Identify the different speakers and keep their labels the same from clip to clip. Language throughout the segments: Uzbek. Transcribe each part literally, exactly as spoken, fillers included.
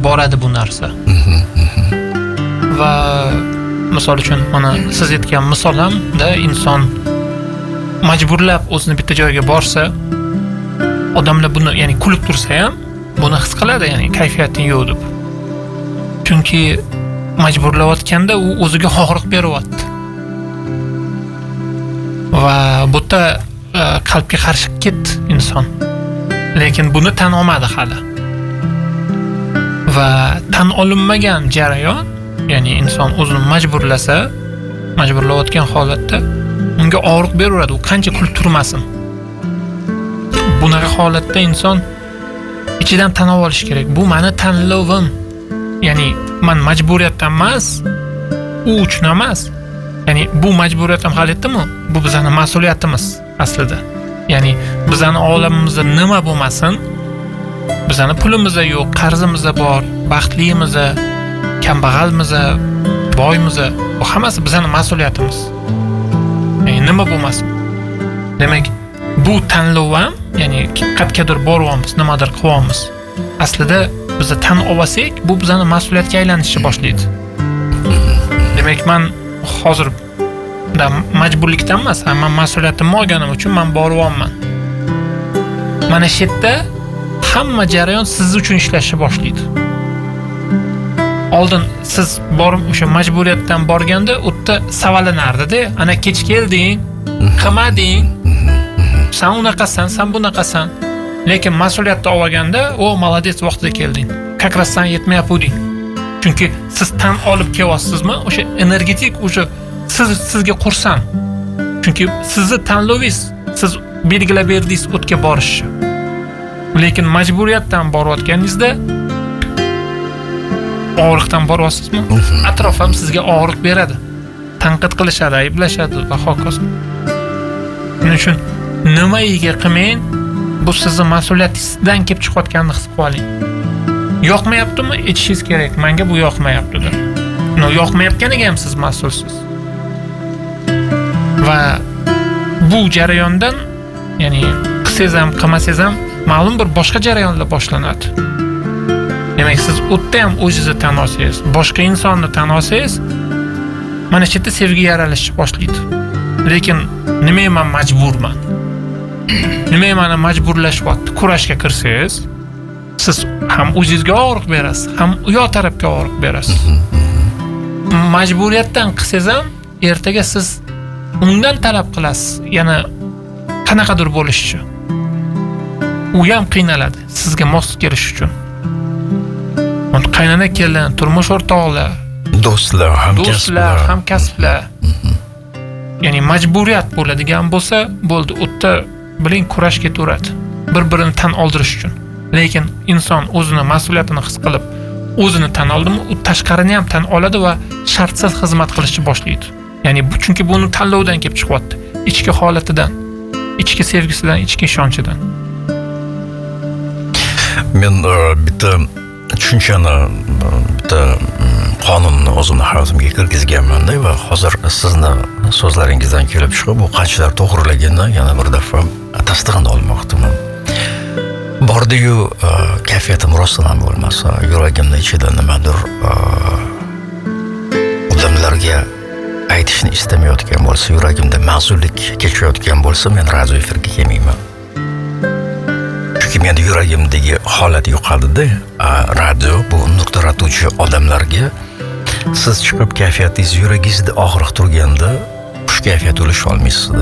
Speaker 1: boradi bu narsa. Va misol uchun mana siz aytgan misol hamda inson majburlab o'zini bitta joyga borsa, odamlar buni, ya'ni kulib tursa ham buni his qiladi, ya'ni kayfiyating yo'q deb. Chunki majburlayotganda u o'ziga og'riq beryapti. Va bu yerda qalbga qarshi ketdi inson. Lekin buni tan olmadi hali. Va tan olinmagan jarayon, ya'ni inson o'zini majburlasa, majburlayotgan holatda unga og'riq beraveradi, u qancha kulib turmasin. Bunaqa holatda inson ichidan tan olish kerak. Bu meni tanlovim. Ya'ni men majburiyatdan emas, u uchun emas. Ya'ni bu majburiyatim hal etdimi? Bu bizning mas'uliyatimiz aslida. Ya'ni bizning olamimizda nima bo'lmasin, bizning pulimiz yo'q, qarzimiz bor, baxtlimiz, kambag'almiz, boymiz, bu hammasi bizning mas'uliyatimiz. Ya'ni nima bo'lmasin. Demak, bu tanlov ham, ya'ni qatqadir boryapmiz, nimadir qilyapmiz. Aslida biz tan olsak, bu bizning mas'uliyatga aylanishni boshlaydi. Demak, men hozir da majburlikdan emas, men mas'uliyatimni olganim uchun men boryapman. Mana shu yerda hamma jarayon siz uchun ishlashni boshlaydi. Oldin siz borib o'sha majburiyatdan borganda o'tda savalanardi-da, ana kech kelding, qilmading, sen unaqasan, sen bunaqasan. Lekin mas'uliyatni olganda, o молодец, vaqtida kelding. Как раз sen yetmayapti. Chunki siz tan olib kelyapsizmi? O'sha energetik, o'sha siz sizga qursan. Chunki sizni tanlovingiz, siz belgilab berdingiz o'tga borishni. Lekin majburiyatdan borayotganingizda og'riqdan boryapsizmi? Atrof ham sizga og'riq beradi. Tanqid qilishadi, ayblashadi va hokazo. Shuning uchun nimaga qilmang, bu sizning mas'uliyatingizdan kelib chiqayotganini his qilib oling. Yoqmayaptimi? Aytishingiz kerak. Menga bu yoqmayapti deb. No, yoqmayotganiga ham siz mas'ulsiz. Va bu jarayondan, ya'ni qilsangiz ham, qilmasangiz ham ma'lum bir boshqa jarayonlar boshlanadi. Demak, siz o'tda ham o'zingizni tan olsangiz, boshqa insonni tan olsangiz, mana shu yerda sevgi yaralishni boshlaydi. Lekin nimaga men majburman? Nimaga meni majburlashyapti? Kurashga kirsangiz, siz ham o'zingizga og'riq berasiz, ham u yoq tarafga og'riq berasiz. Majburiyatdan qilsangiz ham ertaga siz undan talab qilasiz, yana qanaqadir bo'lishchi. U ham qiynaladi sizga mos kelish uchun. Uni qaynana kelin, turmush o'rtoqlar,
Speaker 2: do'stlar,
Speaker 1: hamkasblar, hamkasblar. Ya'ni majburiyat bo'ladigan bo'lsa, bo'ldi, o'tda biling kurash ketaveradi. Bir-birini tan oldirish uchun. Lekin inson o'zini mas'uliyatini his qilib, o'zini tan oldimi, u tashqarini ham tan oladi va shartsiz xizmat qilishni boshlaydi. Ya'ni bu chunki buni tanlovdan kelib chiqyapti. Ichki holatidan, ichki sevgisidan, ichki ishonchidan.
Speaker 2: Men bitta tushunchani, bitta qonunni o'zimni hayotimga kirgizganman-da va hozir sizni so'zlaringizdan kelib chiqib, bu qanchalar to'g'riligini yana bir daf'a tasdig'ini olmoqdaman. Bordi-yu, kayfiyatim rostdan ham bo'lmasa, yuragimning ichida nimadir odamlarga aytishni istamayotgan bo'lsa, yuragimda ma'zurlik kechayotgan bo'lsa, men radio efirga kelmayman. Chunki menda yuragimdagi holat yo'qadi-da. Radio bu nur taratuvchi odamlarga siz chiqib kayfiyatingiz yuragingizda og'riq turganda xush kayfiyat ulasha olmaysiz-da.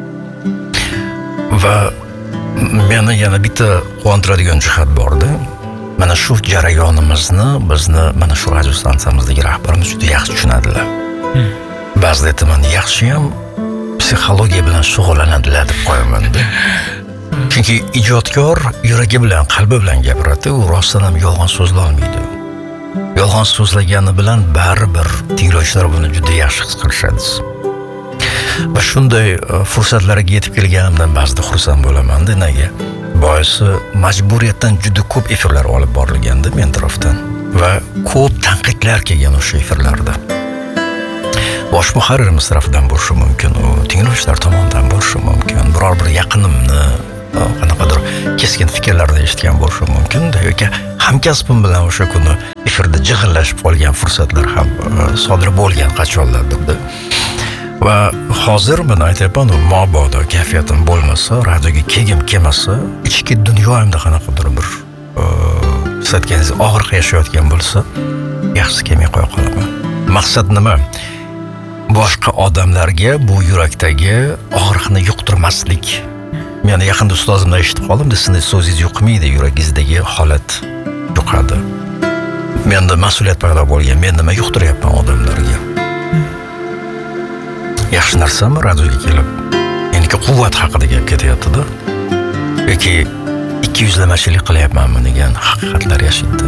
Speaker 2: Va meni yana bitta quvontiradigan jihat bor-da. Mana shu jarayonimizni bizni mana shu radio stansiyamizdagi rahbarimiz juda yaxshi tushunadilar. Ba'zida aytaman, yaxshi ham psixologiya bilan shug'ullanadilar deb qo'yaman-da. Chunki ijodkor yuragi bilan, qalbi bilan gapiradi, u rostdan ham yolg'on so'zlolmaydi. Yolg'on so'zlagani bilan baribir tinglovchilar buni juda yaxshi his qilishadi. Va shunday fursatlarga yetib kelganimdan ba'zida xursand bo'laman-da. Nega? Boisi majburiyatdan juda ko'p efirlar olib borilganda men tarafdan va ko'p tanqidlar kelgan o'sha efirlarda. Bosh muharririmiz tarafidan bo'lishi mumkin, u tinglovchilar tomonidan bo'lishi mumkin. Biror bir yaqinimni qanaqadir keskin fikrlarni eshitgan bo'lishim mumkin yoki hamkasbim bilan o'sha kuni efirda jig'illashib qolgan fursatlar ham sodir bo'lgan qachonlardir. Va hozir men aytyapman, mabodo kayfiyatim bo'lmasa, radioga kelgim kelmasa, ichki dunyoimda qanaqadir bir sizatganingiz og'riq yashayotgan bo'lsa, yaxshi kelmay qo'ya qolaman. Maqsad nima? Boshqa odamlarga bu yurakdagi og'riqni yuqtirmaslik. Men yaqinda ustozimdan eshitib qoldim, sizni so'zingiz yuqmaydi, yuragingizdagi holat yuqadi. Menda mas'uliyat paydo bo'lgan, men nima yuqtiryapman odamlarga? Yaxshi narsami radioga kelib? Meniki quvvat haqida gap ketyapti-da. Yoki ikki yuzlamachilik qilyapmanmi degan haqiqatlar yashaydi.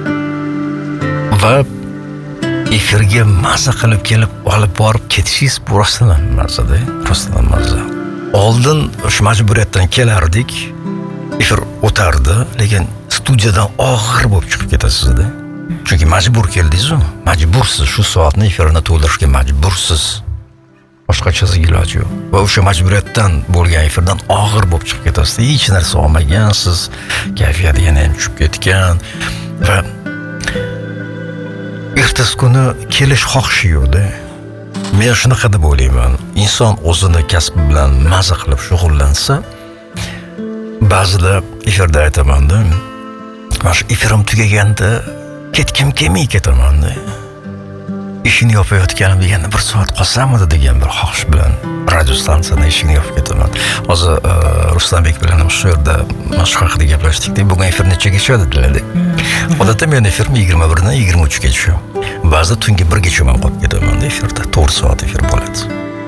Speaker 2: Va efirga maza qilib kelib olib borib ketishingiz bu rostdan mazada, rostdan maza. Oldin shu majburiyatdan kelardik, efir o'tardi, lekin studiyadan og'ir bo'lib chiqib ketasiz-da. Chunki majbur keldingiz-ku, majbursiz shu soatni efirni to'ldirishga majbursiz. Boshqachasi iloji yo'q. Va o'sha majburiyatdan bo'lgan efirdan og'ir bo'lib chiqib ketasiz. Hech narsa olmagansiz, kayfiyati yana ham tushib ketgan va ertasi kuni kelish xohishi yo'qda. Men shunaqa deb o'ylayman. Inson o'zini kasbi bilan maza qilib shug'ullansa, ba'zida efirda aytaman-da, mana shu efirim tugaganda ketkim kelmay ketaman-da. Ishini yopayotganimda yana bir soat qolsamidi degan bir xohish bilan radio stansiyani ishini yopib ketaman. Hozir Ruslanbek bilan ham shu yerda mashq haqida gaplashdik-da, bugun efir nechaga dedilar. Odatda men efirim yigirma birdan yigirma uchga tushadi. Ba'zi tungi birgacha men qolib ketaman efirda, to'rt soat efir bo'ladi.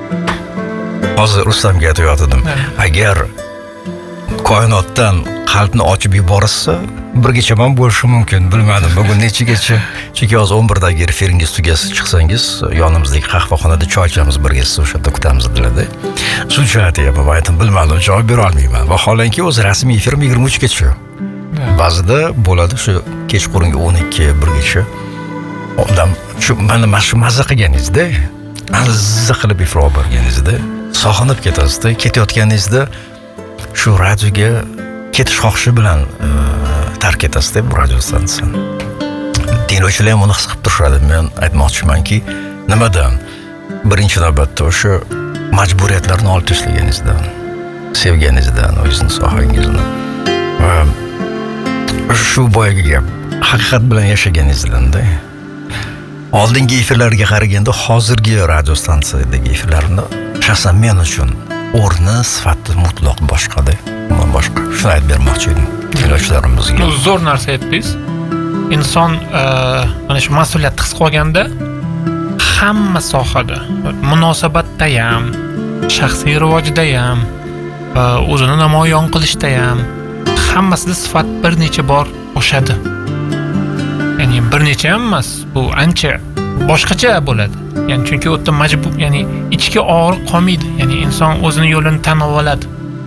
Speaker 2: Hozir Rustamga aytayotgandim, agar koinotdan qalbni ochib yuborsa, birgacha men bo'lishi mumkin, bilmadim. Bugun nechigacha? Chunki hozir o'n birdagi efiringiz tugasa chiqsangiz, yonimizdagi qahvaxonada choy ichamiz birga, o'sha yerda kutamiz dedilar-da. Shuncha aytyapman, aytdim, bilmadim, javob bera olmayman. Vaholanki o'z rasmiy efirim yigirma uchga tushadi. Ba'zida bo'ladi shu kechqurungi o'n ikki birgacha. Odam shu mana shu mazza qilganingizda, mazza qilib efir olib borganingizda, sog'inib ketasizda, ketayotganingizda shu radioga ketish xohishi bilan tark etasizda bu radio stansiyani. Tinglovchilar ham uni his qilib turishadi. Men aytmoqchimanki, nimadan? Birinchi navbatda o'sha majburiyatlarni olib tashlaganingizdan, sevganingizdan, o'zingiz sohangizni va shu boyagi gap, haqiqat bilan yashaganingizdan-da. Oldingi efirlarga qaraganda hozirgi radio stansiyadagi efirlarni shaxsan men uchun o'rni, sifati mutlaq boshqada. Men boshqa. Shuni aytib bermoqchi edim tinglovchilarimizga.
Speaker 1: Zo'r narsa aytdingiz. Inson mana shu mas'uliyat his qilganda hamma sohada, munosabatda ham, shaxsiy rivojda ham, o'zini namoyon qilishda ham hammasida sifat bir necha bor oshadi. Ya'ni bir necha ham emas, bu ancha boshqacha bo'ladi. Ya'ni chunki u yerda majbur, ya'ni ichki og'riq qolmaydi. Ya'ni inson o'zini yo'lini tanib oladi.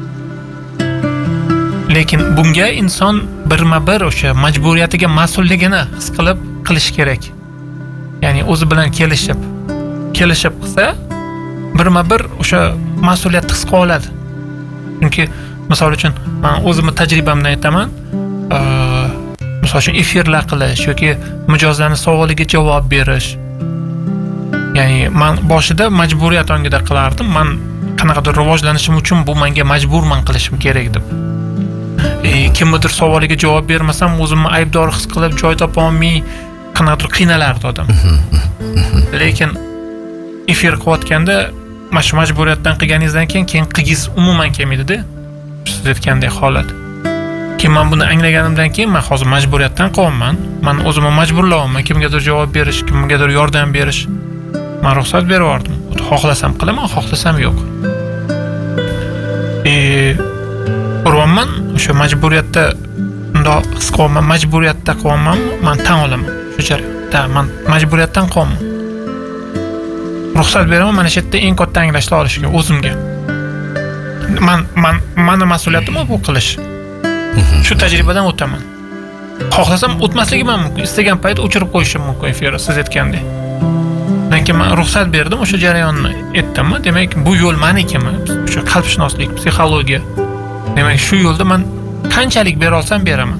Speaker 1: Lekin bunga inson birma-bir o'sha majburiyatiga mas'ulligini his qilib qilish kerak. Ya'ni o'zi bilan kelishib, kelishib qilsa, birma-bir o'sha mas'uliyatni his qila oladi. Chunki misol uchun men o'zimni tajribamdan aytaman, misol uchun efirlar qilish yoki mijozlarning savoliga javob berish. Ya'ni men boshida majburiyat ongida qilardim. Men qanaqadir rivojlanishim uchun bu menga majburman qilishim kerak deb. E, kimdir savoliga javob bermasam, o'zimni aybdor his qilib, joy topa olmay qanaqadir qiynalardi odam. Lekin efir qilayotganda mana shu majburiyatdan qilganingizdan keyin keyin qilgiz umuman kelmaydi-da. Siz aytgandek holat. Keyin men buni anglaganimdan keyin men hozir majburiyatdan qilyapman. Men o'zimni majburlayapman kimgadir javob berish, kimgadir yordam berish. Men ruxsat beraverdim. Xohlasam qilaman, xohlasam yo'q. E, urvanman o'sha majburiyatda unda his qilaman, majburiyatda qilaman, men tan olaman. Shu jarayonda men majburiyatdan qilaman. Ruxsat beraman mana shu yerda eng katta anglashni olishga o'zimga. Men men meni mas'uliyatim bu qilish. Shu tajribadan o'taman. Xohlasam o'tmasligi mumkin. Istagan payt o'chirib qo'yishim mumkin efirni, siz aytgandek. Lekin men ruxsat berdim, o'sha jarayonni aytdimmi? Demak, bu yo'l menikimi? O'sha qalbshunoslik, psixologiya. Demak, shu yo'lda men qanchalik bera olsam beraman.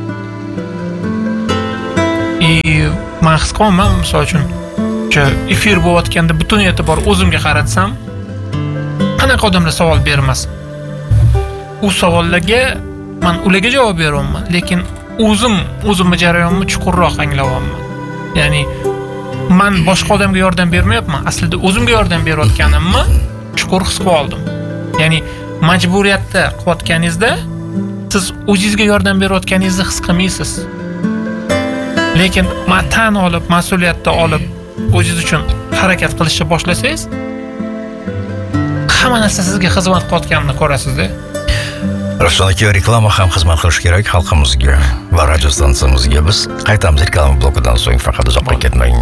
Speaker 1: E, men his qilaman, misol uchun, o'sha efir bo'layotganda butun e'tibor o'zimga qaratsam, qanaqa odamlar savol bermas. U savollarga men ularga javob beryapman, lekin o'zim o'zimning jarayonimni chuqurroq anglayapman. Ya'ni men boshqa odamga yordam bermayapman, aslida o'zimga yordam berayotganimni chuqur his qilib oldim. Ya'ni majburiyatda qilayotganingizda siz o'zingizga yordam berayotganingizni his qilmaysiz. Lekin men tan olib, mas'uliyatni olib, o'zingiz uchun harakat qilishni boshlasangiz, hamma narsa sizga xizmat qilayotganini ko'rasiz-da.
Speaker 2: Ravshan aka, reklama ham xizmat qilish kerak xalqimizga va radio stansiyamizga. Biz qaytamiz reklama blokidan so'ng, faqat uzoqqa ketmang.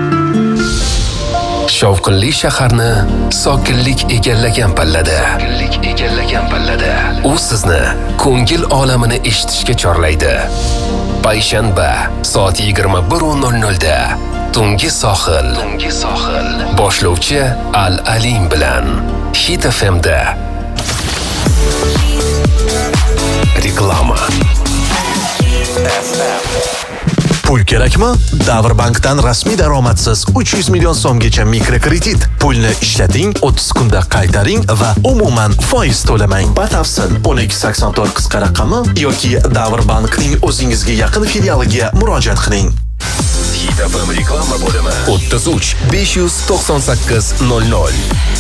Speaker 3: Shovqinli shaharni sokinlik egallagan pallada. Sokinlik egallagan pallada. U sizni ko'ngil olamini eshitishga chorlaydi. Payshanba soat yigirma bir nol nol da Tungi sohil. Tungi sohil. Boshlovchi Al-Alim bilan Hit F M da. Reklama.
Speaker 4: Pul kerakmi? Davrbankdan rasmiy daromadsiz uch yuz million so'mgacha mikrokredit. Pulni ishlating, o'ttiz kunda qaytaring va umuman foiz to'lamang. Batafsil o'n ikki sakson to'rt qisqa raqami yoki Davrbankning o'zingizga yaqin filialiga murojaat qiling.
Speaker 3: Hit F M reklama bo'limi o'ttiz uch besh yuz to'qson sakkiz nol nol.